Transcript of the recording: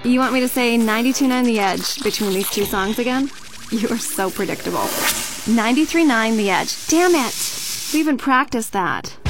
You want me to say 92.9 The Edge between these two songs again? You are so predictable. 93.9 The Edge. Damn it! We even practiced that.